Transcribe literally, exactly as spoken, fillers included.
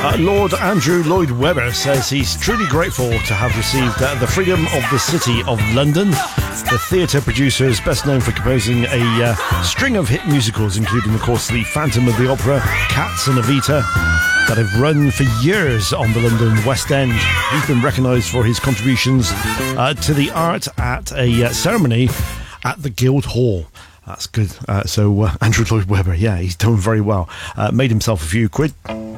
Uh, Lord Andrew Lloyd Webber says he's truly grateful to have received uh, the freedom of the City of London. The theatre producer is best known for composing a uh, string of hit musicals, including, of course, The Phantom of the Opera, Cats and Evita, that have run for years on the London West End. He's been recognised for his contributions uh, to the art at a uh, ceremony at the Guildhall. That's good. Uh, so uh, Andrew Lloyd Webber, yeah, he's doing very well. Uh, made himself a few quid.